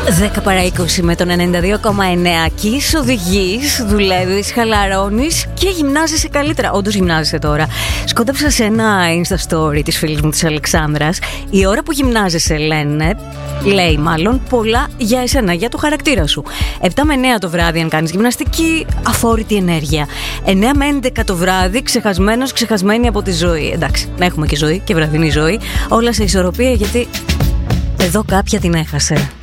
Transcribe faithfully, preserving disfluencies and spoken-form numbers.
δέκα παρά είκοσι με τον ενενήντα δύο κόμμα εννέα. Κις οδηγείς, δουλεύεις, χαλαρώνεις και γυμνάζεσαι καλύτερα. Όντως γυμνάζεσαι τώρα. Σκόνταψα σε ένα Insta story της φίλης μου της Αλεξάνδρας. Η ώρα που γυμνάζεσαι, λένε, λέει μάλλον, πολλά για εσένα, για το χαρακτήρα σου. επτά με εννέα το βράδυ αν κάνεις γυμναστική, αφόρητη ενέργεια. εννέα με έντεκα το βράδυ, ξεχασμένος, ξεχασμένη από τη ζωή. Εντάξει, να έχουμε και ζωή και βραδινή ζωή. Όλα σε ισορροπία, γιατί εδώ κάποια την έχασε.